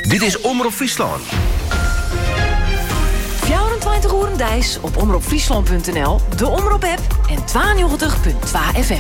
Dit is Omroep Friesland. 24 uur Dijs op omroepfriesland.nl, de Omroep-app en 92.2 FM.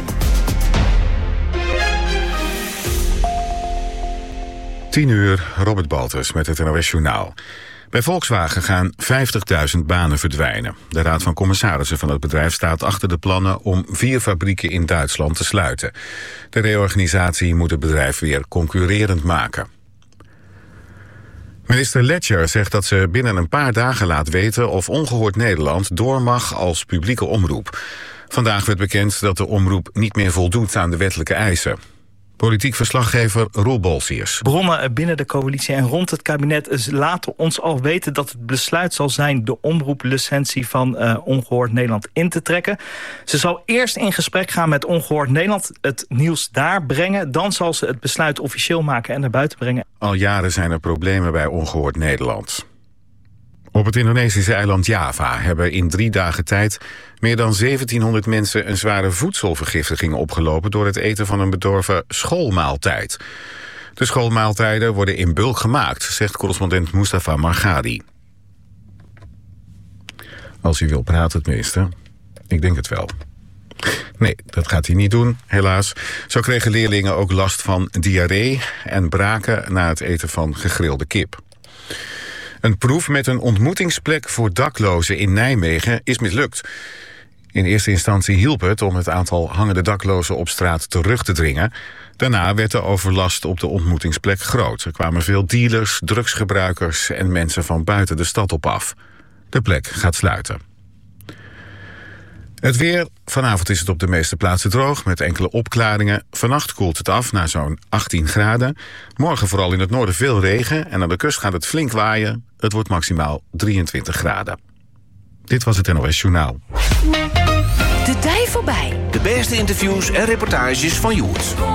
10 uur, Robert Baltus met het NOS Journaal. Bij Volkswagen gaan 50.000 banen verdwijnen. De Raad van Commissarissen van het bedrijf staat achter de plannen om 4 fabrieken in Duitsland te sluiten. De reorganisatie moet het bedrijf weer concurrerend maken. Minister Leger zegt dat ze binnen een paar dagen laat weten of Ongehoord Nederland door mag als publieke omroep. Vandaag werd bekend dat de omroep niet meer voldoet aan de wettelijke eisen. Politiek verslaggever Roel Bolsiers. Bronnen binnen de coalitie en rond het kabinet laten ons al weten dat het besluit zal zijn de omroeplicentie van Ongehoord Nederland in te trekken. Ze zal eerst in gesprek gaan met Ongehoord Nederland, het nieuws daar brengen. Dan zal ze het besluit officieel maken en naar buiten brengen. Al jaren zijn er problemen bij Ongehoord Nederland. Op het Indonesische eiland Java hebben in 3 dagen tijd meer dan 1700 mensen een zware voedselvergiftiging opgelopen door het eten van een bedorven schoolmaaltijd. De schoolmaaltijden worden in bulk gemaakt, zegt correspondent Mustafa Margadi. Als u wil praten, tenminste. Ik denk het wel. Nee, dat gaat hij niet doen, helaas. Zo kregen leerlingen ook last van diarree en braken na het eten van gegrilde kip. Een proef met een ontmoetingsplek voor daklozen in Nijmegen is mislukt. In eerste instantie hielp het om het aantal hangende daklozen op straat terug te dringen. Daarna werd de overlast op de ontmoetingsplek groot. Er kwamen veel dealers, drugsgebruikers en mensen van buiten de stad op af. De plek gaat sluiten. Het weer. Vanavond is het op de meeste plaatsen droog met enkele opklaringen. Vannacht koelt het af naar zo'n 18 graden. Morgen vooral in het noorden veel regen en aan de kust gaat het flink waaien. Het wordt maximaal 23 graden. Dit was het NOS Journaal. De tijd voorbij. De beste interviews en reportages van Joert.